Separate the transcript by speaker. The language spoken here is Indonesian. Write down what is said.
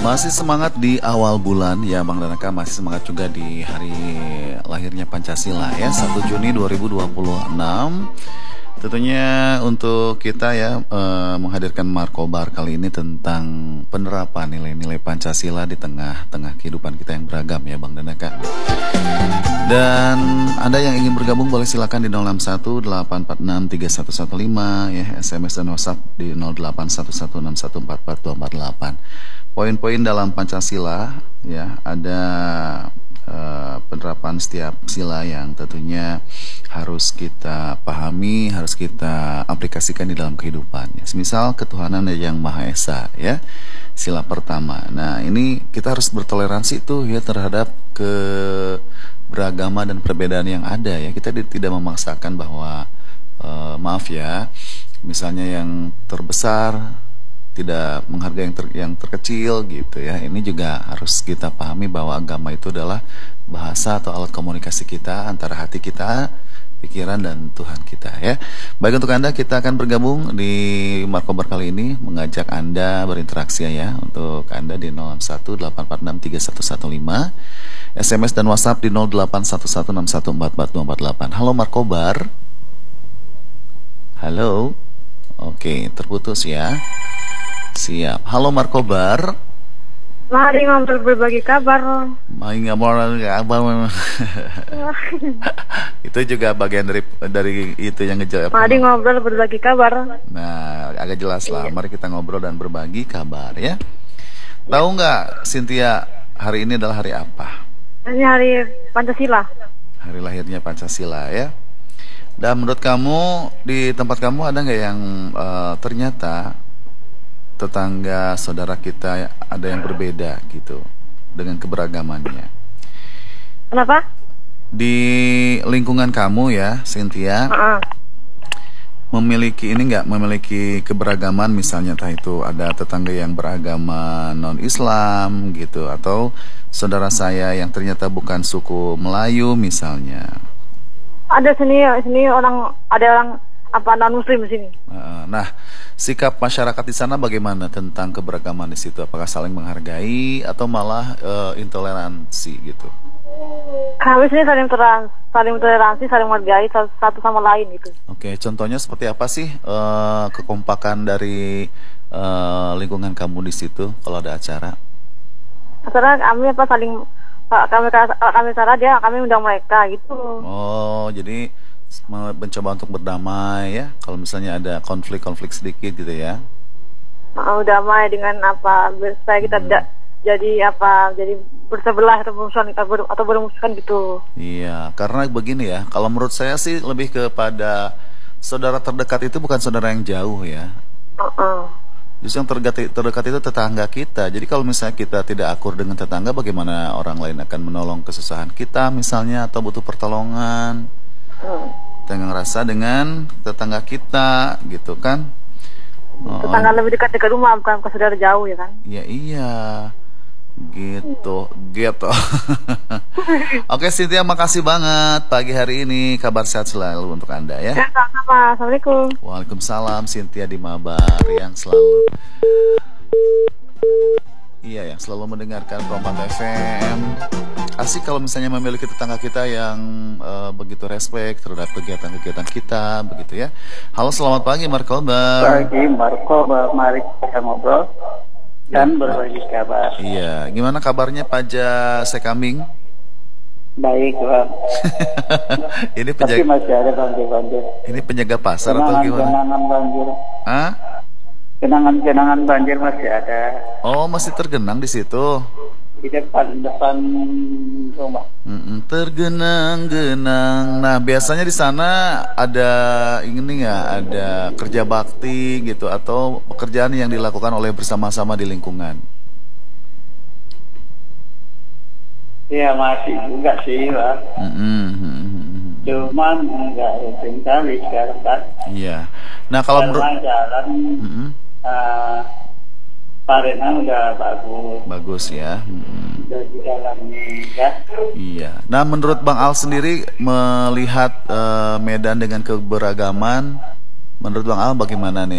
Speaker 1: Masih semangat di awal bulan ya Bang Danaka, masih semangat juga di hari lahirnya Pancasila ya, 1 Juni 2026. Tentunya untuk kita ya menghadirkan Markobar kali ini tentang penerapan nilai-nilai Pancasila di tengah-tengah kehidupan kita yang beragam ya Bang Danaka. Dan Anda yang ingin bergabung boleh silakan di 0818463115 ya, SMS dan WhatsApp di 0811614448. Poin-poin dalam Pancasila ya, ada penerapan setiap sila yang tentunya harus kita pahami, harus kita aplikasikan di dalam kehidupan. Semisal ketuhanan yang Maha Esa ya, sila pertama. Nah ini kita harus bertoleransi tuh ya terhadap keberagaman dan perbedaan yang ada ya. Kita tidak memaksakan bahwa maaf ya, misalnya yang terbesar tidak menghargai yang terkecil gitu ya. Ini juga harus kita pahami bahwa agama itu adalah bahasa atau alat komunikasi kita antara hati kita, pikiran dan Tuhan kita ya. Baik, untuk Anda kita akan bergabung di Markobar kali ini, mengajak Anda berinteraksi ya. Untuk Anda di 0118463115, SMS dan WhatsApp di 0811614448. Halo Markobar. Halo. Oke, terputus ya. Siap. Halo Markobar.
Speaker 2: Mari ngobrol berbagi kabar.
Speaker 1: Mari ngobrol kabar. Itu juga bagian dari itu yang ngejawab.
Speaker 2: Mari ngobrol berbagi kabar.
Speaker 1: Nah, agak jelas lah. Mari kita ngobrol dan berbagi kabar ya. Tahu nggak, Cynthia, hari ini adalah hari apa?
Speaker 2: Ini hari Pancasila.
Speaker 1: Hari lahirnya Pancasila ya. Dan menurut kamu, di tempat kamu ada nggak yang ternyata tetangga saudara kita ada yang berbeda gitu dengan keberagamannya?
Speaker 2: Kenapa?
Speaker 1: Di lingkungan kamu ya, Cynthia, memiliki keberagaman, misalnya entah itu ada tetangga yang beragama non-Islam gitu, atau saudara saya yang ternyata bukan suku Melayu misalnya.
Speaker 2: Ada sini orang non-Muslim di sini.
Speaker 1: Nah, sikap masyarakat di sana bagaimana tentang keberagaman di situ? Apakah saling menghargai atau malah intoleransi gitu?
Speaker 2: Kami sini saling toleransi, saling menghargai satu sama lain gitu. Oke,
Speaker 1: contohnya seperti apa sih kekompakan dari lingkungan kamu di situ kalau ada acara?
Speaker 2: Acara kami kami undang mereka gitu.
Speaker 1: Oh, jadi mencoba untuk berdamai ya, kalau misalnya ada konflik sedikit gitu ya.
Speaker 2: Mau damai dengan supaya kita tidak jadi bersebelah atau bermusuhan gitu.
Speaker 1: Iya, karena begini ya, kalau menurut saya sih lebih kepada saudara terdekat itu bukan saudara yang jauh ya. Justru yang terdekat itu tetangga kita. Jadi kalau misalnya kita tidak akur dengan tetangga, bagaimana orang lain akan menolong kesusahan kita misalnya, atau butuh pertolongan. Kita ngerasa dengan tetangga kita gitu kan.
Speaker 2: Tetangga lebih dekat rumah, bukan ke saudara jauh ya kan.
Speaker 1: Iya gitu. Oke Cynthia, makasih banget pagi hari ini, kabar sehat selalu untuk Anda ya.
Speaker 2: Sama-sama. Assalamualaikum.
Speaker 1: Waalaikumsalam. Cynthia di Mabar yang selalu yang selalu mendengarkan Kompas FM. Asik kalau misalnya memiliki tetangga kita yang begitu respect terhadap kegiatan-kegiatan kita begitu ya. Halo, selamat pagi Markobar.
Speaker 3: Pagi Markobar, mari kita ngobrol dan berbagi kabar.
Speaker 1: Iya, gimana kabarnya Paja Sekambing?
Speaker 3: Baik Bang. Tapi masih ada banjir.
Speaker 1: Ini penjaga pasar atau gimana?
Speaker 3: Kenangan banjir.
Speaker 1: Hah?
Speaker 3: Kenangan banjir masih ada.
Speaker 1: Oh, masih tergenang di situ.
Speaker 3: Di depan rumah.
Speaker 1: Tergenang-genang. Nah, biasanya di sana ada ada kerja bakti gitu, atau pekerjaan yang dilakukan oleh bersama-sama di lingkungan.
Speaker 3: Iya, masih juga sih, Bang. Cuman enggak rutin kali sekarang kan.
Speaker 1: Iya. Nah, kalau menurut
Speaker 3: jalan Parena udah bagus
Speaker 1: ya.
Speaker 3: Udah di dalamnya ya.
Speaker 1: Iya. Nah, menurut Bang Al sendiri melihat Medan dengan keberagaman, menurut Bang Al bagaimana nih?